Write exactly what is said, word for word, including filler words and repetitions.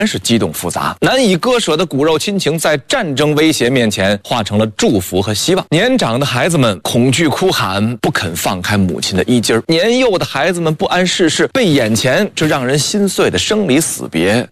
是激动复杂，难以割舍的骨肉亲情，在战争威胁面前化成了祝福和希望。年长的孩子们恐惧哭喊，不肯放开母亲的衣襟；年幼的孩子们不谙世事，被眼前这让人心碎的生离死别